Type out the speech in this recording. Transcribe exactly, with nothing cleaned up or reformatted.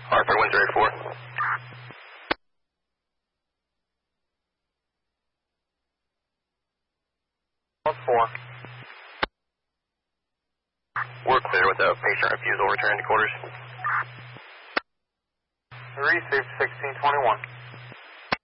Hartford one zero four. four. We're clear with a patient refusal. Return to quarters. Received sixteen twenty-one.